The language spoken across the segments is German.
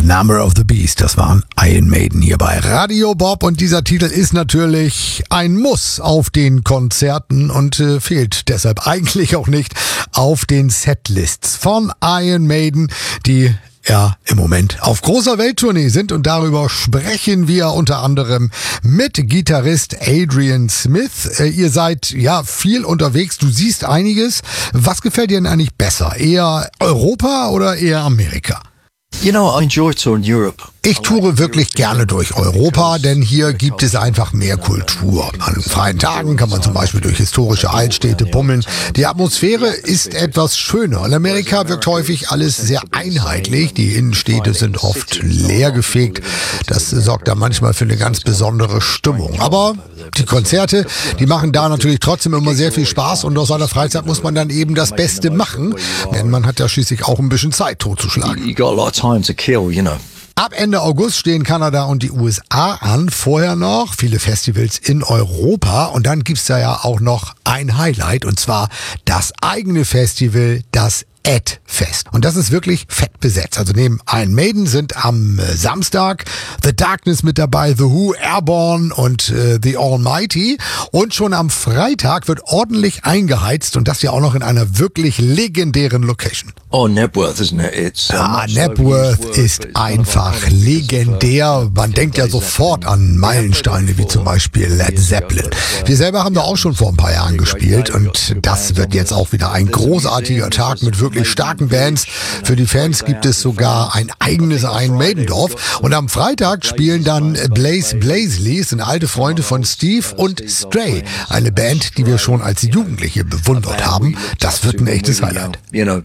Number of the Beast, das waren Iron Maiden hier bei Radio Bob und dieser Titel ist natürlich ein Muss auf den Konzerten und fehlt deshalb eigentlich auch nicht auf den Setlists von Iron Maiden, die im Moment auf großer Welttournee sind und darüber sprechen wir unter anderem mit Gitarrist Adrian Smith. Ihr seid viel unterwegs, du siehst einiges. Was gefällt dir denn eigentlich besser? Eher Europa oder eher Amerika? You know, I enjoy touring Europe. Ich toure wirklich gerne durch Europa, denn hier gibt es einfach mehr Kultur. An freien Tagen kann man zum Beispiel durch historische Altstädte bummeln. Die Atmosphäre ist etwas schöner. In Amerika wirkt häufig alles sehr einheitlich. Die Innenstädte sind oft leergefegt. Das sorgt da manchmal für eine ganz besondere Stimmung. Aber die Konzerte, die machen da natürlich trotzdem immer sehr viel Spaß und aus seiner Freizeit muss man dann eben das Beste machen, denn man hat ja schließlich auch ein bisschen Zeit totzuschlagen. You got a lot of time to kill, you know. Ab Ende August stehen Kanada und die USA an. Vorher noch viele Festivals in Europa. Und dann gibt's da ja auch noch ein Highlight. Und zwar das eigene Festival, das Fest. Und das ist wirklich fett besetzt. Also neben Iron Maiden sind am Samstag The Darkness mit dabei, The Who, Airborne und The Almighty. Und schon am Freitag wird ordentlich eingeheizt und das ja auch noch in einer wirklich legendären Location. Oh, Knebworth, isn't it? It's Knebworth ist einfach legendär. Man denkt ja sofort an Meilensteine wie zum Beispiel Led Zeppelin. Wir selber haben da auch schon vor ein paar Jahren gespielt und das wird jetzt auch wieder ein großartiger Tag mit wirklich starken Bands. Für die Fans gibt es sogar ein eigenes Iron Maidendorf. Und am Freitag spielen dann Blaze Blazely, sind alte Freunde von Steve, und Stray, eine Band, die wir schon als Jugendliche bewundert haben. Das wird ein echtes Highlight. You know,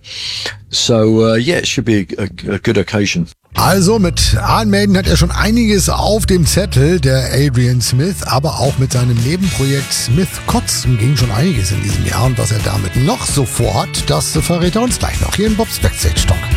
so it should be a good occasion. Also mit Iron Maiden hat er schon einiges auf dem Zettel, der Adrian Smith, aber auch mit seinem Nebenprojekt Smith Kotzen ging schon einiges in diesem Jahr und was er damit noch so vorhat, das verrät er uns gleich noch hier in Bob's Backstage Talk.